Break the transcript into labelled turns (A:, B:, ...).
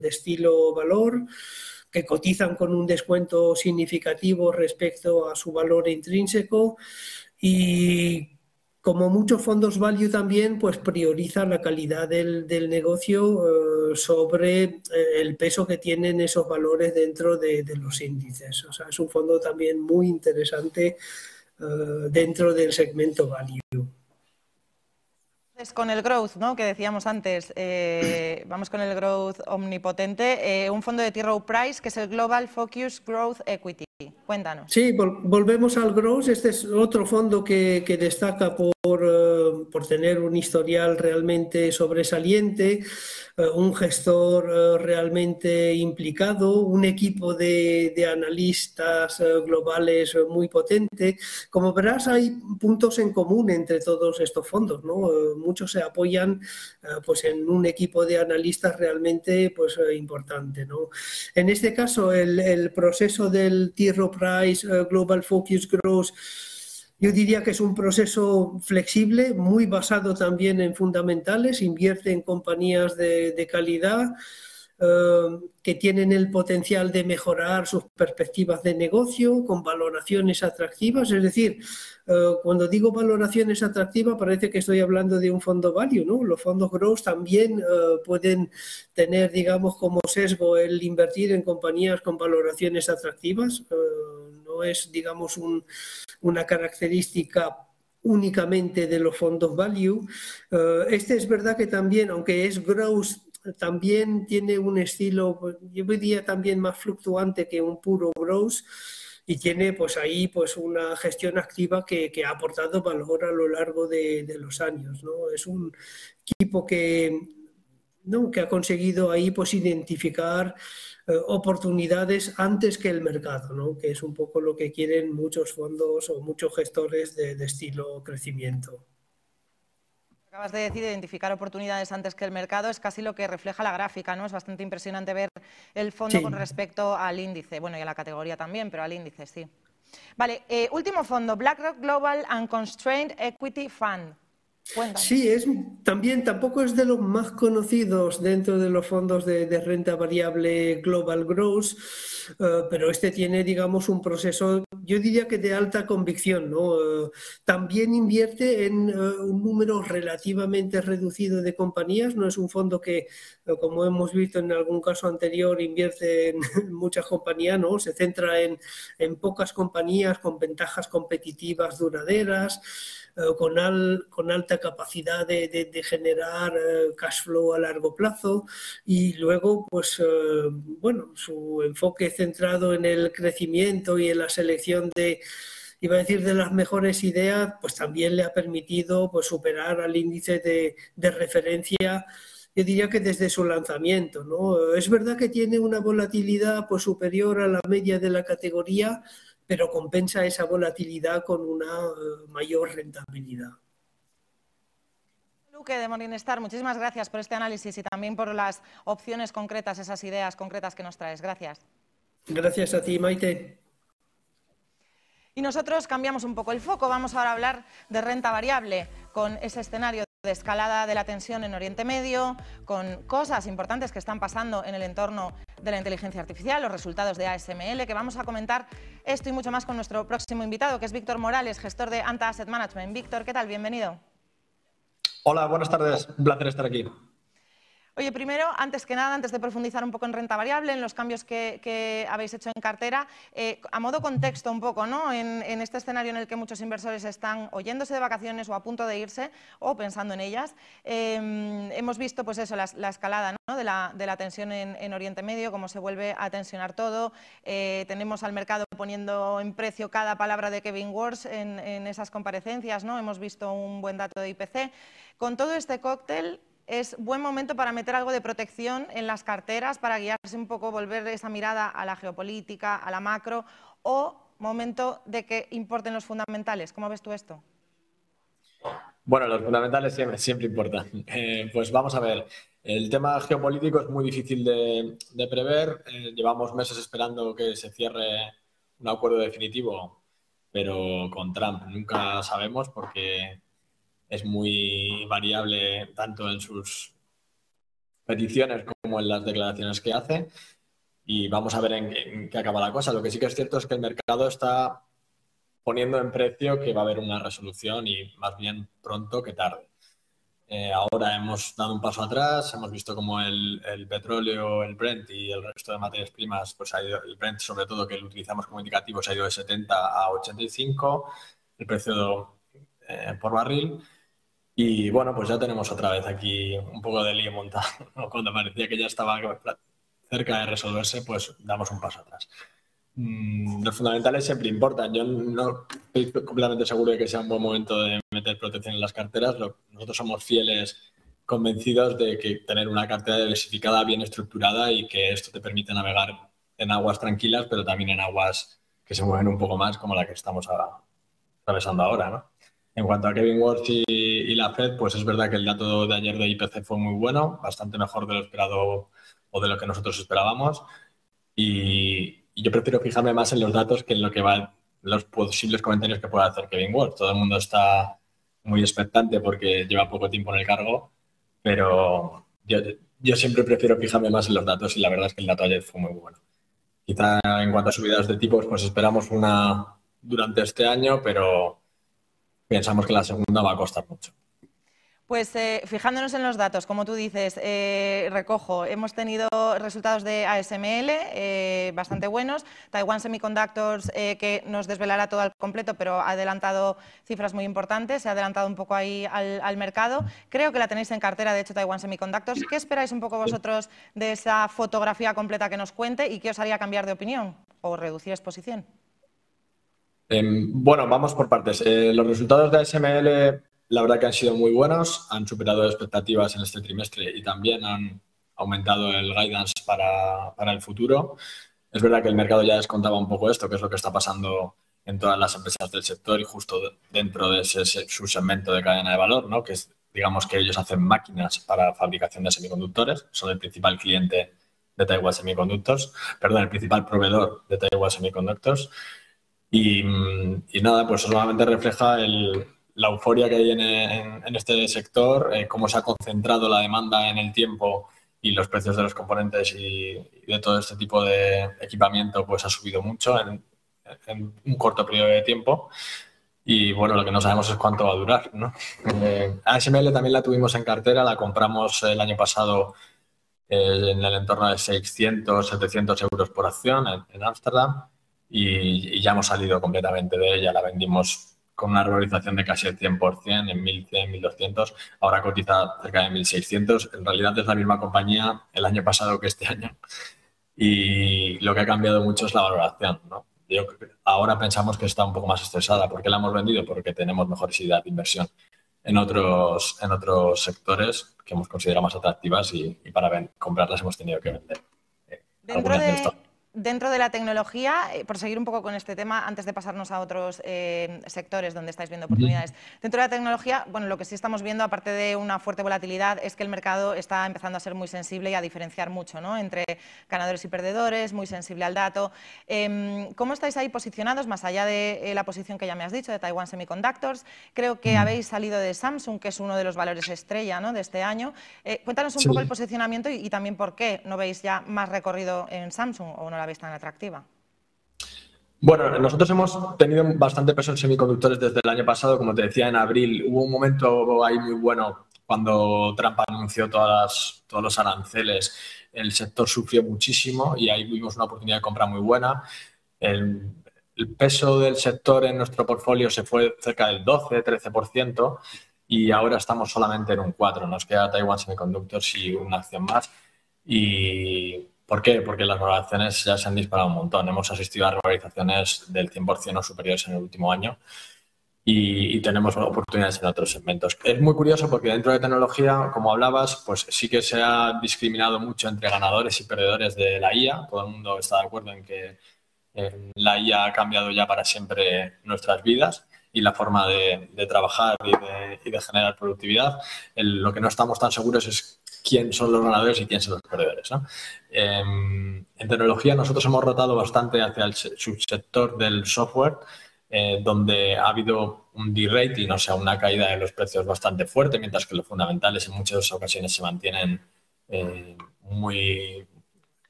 A: de estilo valor, que cotizan con un descuento significativo respecto a su valor intrínseco y, como muchos fondos value también, pues prioriza la calidad del negocio sobre el peso que tienen esos valores dentro de los índices. O sea, es un fondo también muy interesante dentro del segmento value.
B: Con el growth, ¿no?, que decíamos antes, vamos con el growth omnipotente, un fondo de T. Rowe Price que es el Global Focus Growth Equity. Cuéntanos.
A: Sí, volvemos al growth. Este es otro fondo que destaca por tener un historial realmente sobresaliente, un gestor realmente implicado, un equipo de analistas globales muy potente. Como verás, hay puntos en común entre todos estos fondos, ¿no? Muchos se apoyan pues en un equipo de analistas realmente pues, importante, ¿no? En este caso, el proceso del T. Rowe Price Global Focus Growth, yo diría que es un proceso flexible, muy basado también en fundamentales, invierte en compañías de calidad que tienen el potencial de mejorar sus perspectivas de negocio con valoraciones atractivas. Es decir, cuando digo valoraciones atractivas parece que estoy hablando de un fondo value, ¿no? Los fondos growth también pueden tener, digamos, como sesgo el invertir en compañías con valoraciones atractivas. No es, digamos, una característica únicamente de los fondos value. Este es verdad que también, aunque es growth, también tiene un estilo, yo diría también más fluctuante que un puro growth, y tiene pues ahí pues una gestión activa que ha aportado valor a lo largo de los años, ¿no? Es un equipo que ha conseguido ahí pues identificar oportunidades antes que el mercado, ¿no? Que es un poco lo que quieren muchos fondos o muchos gestores de estilo crecimiento.
B: Acabas de decir, identificar oportunidades antes que el mercado es casi lo que refleja la gráfica, ¿no? Es bastante impresionante ver el fondo
A: Sí.
B: con respecto al índice, bueno, y a la categoría también, pero al índice sí. Vale, último fondo, BlackRock Global Unconstrained Equity Fund. Cuéntanos.
A: Sí, tampoco es de los más conocidos dentro de los fondos de renta variable Global Growth, pero este tiene, digamos, un proceso, yo diría que de alta convicción, ¿no? También invierte en un número relativamente reducido de compañías, no es un fondo que, como hemos visto en algún caso anterior, invierte en muchas compañías, ¿no? Se centra en pocas compañías con ventajas competitivas duraderas, con alta capacidad de generar cash flow a largo plazo, y luego pues bueno, su enfoque centrado en el crecimiento y en la selección iba a decir de las mejores ideas, pues también le ha permitido pues superar al índice de referencia, yo diría que desde su lanzamiento, ¿no? Es verdad que tiene una volatilidad pues superior a la media de la categoría, pero compensa esa volatilidad con una mayor rentabilidad.
B: Luque de Morningstar, muchísimas gracias por este análisis y también por las opciones concretas, esas ideas concretas que nos traes. Gracias.
A: Gracias a ti, Maite.
B: Y nosotros cambiamos un poco el foco, vamos ahora a hablar de renta variable, con ese escenario de escalada de la tensión en Oriente Medio, con cosas importantes que están pasando en el entorno de la inteligencia artificial, los resultados de ASML, que vamos a comentar esto y mucho más con nuestro próximo invitado, que es Víctor Morales, gestor de Anta Asset Management. Víctor, ¿qué tal? Bienvenido.
C: Hola, buenas tardes. Un placer estar aquí.
B: Oye, primero, antes que nada, antes de profundizar un poco en renta variable, en los cambios que habéis hecho en cartera, a modo contexto un poco, ¿no? En este escenario en el que muchos inversores están o yéndose de vacaciones o a punto de irse o pensando en ellas, hemos visto pues eso, la escalada, ¿no?, de la tensión en Oriente Medio, cómo se vuelve a tensionar todo. Tenemos al mercado poniendo en precio cada palabra de Kevin Warsh en esas comparecencias, ¿no? Hemos visto un buen dato de IPC. Con todo este cóctel, es buen momento para meter algo de protección en las carteras, para guiarse un poco, volver esa mirada a la geopolítica, a la macro, o momento de que importen los fundamentales. ¿Cómo ves tú esto?
C: Bueno, los fundamentales siempre importan. Pues vamos a ver, el tema geopolítico es muy difícil de prever. Llevamos meses esperando que se cierre un acuerdo definitivo, pero con Trump nunca sabemos porque es muy variable tanto en sus peticiones como en las declaraciones que hace y vamos a ver en qué acaba la cosa. Lo que sí que es cierto es que el mercado está poniendo en precio que va a haber una resolución y más bien pronto que tarde. Ahora hemos dado un paso atrás, hemos visto como el petróleo, el Brent y el resto de materias primas, pues ha ido, el Brent sobre todo, que lo utilizamos como indicativo, se ha ido de 70 a 85, el precio por barril. Y bueno, pues ya tenemos otra vez aquí un poco de lío montado, ¿no? Cuando parecía que ya estaba cerca de resolverse, pues damos un paso atrás. Los fundamentales siempre importan. Yo no estoy completamente seguro de que sea un buen momento de meter protección en las carteras. Nosotros somos fieles, convencidos de que tener una cartera diversificada, bien estructurada y que esto te permite navegar en aguas tranquilas, pero también en aguas que se mueven un poco más, como la que estamos atravesando ahora, ¿no? En cuanto a Kevin Warsh y la Fed, pues es verdad que el dato de ayer de IPC fue muy bueno, bastante mejor de lo esperado o de lo que nosotros esperábamos. Y yo prefiero fijarme más en los datos que en lo que va los posibles comentarios que pueda hacer Kevin Warsh. Todo el mundo está muy expectante porque lleva poco tiempo en el cargo, pero yo siempre prefiero fijarme más en los datos y la verdad es que el dato ayer fue muy bueno. Quizá en cuanto a subidas de tipos, pues esperamos una durante este año, pero pensamos que la segunda va a costar mucho.
B: Pues fijándonos en los datos, como tú dices, recojo, hemos tenido resultados de ASML bastante buenos, Taiwan Semiconductors que nos desvelará todo al completo, pero ha adelantado cifras muy importantes, se ha adelantado un poco ahí al mercado. Creo que la tenéis en cartera, de hecho, Taiwan Semiconductors. ¿Qué esperáis un poco vosotros de esa fotografía completa que nos cuente y qué os haría cambiar de opinión o reducir exposición?
C: Bueno, vamos por partes. Los resultados de ASML, la verdad que han sido muy buenos, han superado expectativas en este trimestre y también han aumentado el guidance para el futuro. Es verdad que el mercado ya descontaba un poco esto, que es lo que está pasando en todas las empresas del sector y justo dentro de ese subsegmento de cadena de valor, ¿no? Que es, digamos, que ellos hacen máquinas para fabricación de semiconductores, son el principal cliente de Taiwan Semiconductors, perdón, el principal proveedor de Taiwan Semiconductors. Y nada, pues solamente refleja la euforia que hay en este sector, cómo se ha concentrado la demanda en el tiempo y los precios de los componentes y de todo este tipo de equipamiento pues ha subido mucho en un corto periodo de tiempo. Y bueno, lo que no sabemos es cuánto va a durar, ¿no? ASML también la tuvimos en cartera, la compramos el año pasado en el entorno de 600, 700 euros por acción en Ámsterdam. Y ya hemos salido completamente de ella. La vendimos con una revalorización de casi el 100%, en 1.100, 1.200. Ahora cotiza cerca de 1.600. En realidad es la misma compañía el año pasado que este año. Y lo que ha cambiado mucho es la valoración, ¿no? Ahora pensamos que está un poco más estresada. ¿Por qué la hemos vendido? Porque tenemos mejores ideas de inversión en otros sectores que hemos considerado más atractivas y para comprarlas hemos tenido que vender.
B: Dentro de la tecnología, por seguir un poco con este tema, antes de pasarnos a otros sectores donde estáis viendo oportunidades, dentro de la tecnología, bueno, lo que sí estamos viendo, aparte de una fuerte volatilidad, es que el mercado está empezando a ser muy sensible y a diferenciar mucho, ¿no?, entre ganadores y perdedores, muy sensible al dato. ¿Cómo estáis ahí posicionados, más allá de la posición que ya me has dicho, de Taiwan Semiconductors? Creo que habéis salido de Samsung, que es uno de los valores estrella, ¿no?, de este año. Cuéntanos un poco el posicionamiento y también por qué no veis ya más recorrido en Samsung o no la veis tan atractiva.
C: Bueno, nosotros hemos tenido bastante peso en semiconductores desde el año pasado. Como te decía, en abril hubo un momento ahí muy bueno cuando Trump anunció todos los aranceles. El sector sufrió muchísimo y ahí vimos una oportunidad de compra muy buena. El peso del sector en nuestro portfolio se fue cerca del 12-13% y ahora estamos solamente en un 4%. Nos queda Taiwan Semiconductors y una acción más. Y ¿por qué? Porque las valoraciones ya se han disparado un montón. Hemos asistido a revalorizaciones del 100% o superiores en el último año y tenemos oportunidades en otros segmentos. Es muy curioso porque dentro de tecnología, como hablabas, pues sí que se ha discriminado mucho entre ganadores y perdedores de la IA. Todo el mundo está de acuerdo en que la IA ha cambiado ya para siempre nuestras vidas y la forma de trabajar y de generar productividad. Lo que no estamos tan seguros es quién son los ganadores y quién son los perdedores, ¿no? En tecnología nosotros hemos rotado bastante hacia el subsector del software, donde ha habido un de-rating, o sea, una caída de los precios bastante fuerte, mientras que los fundamentales en muchas ocasiones se mantienen muy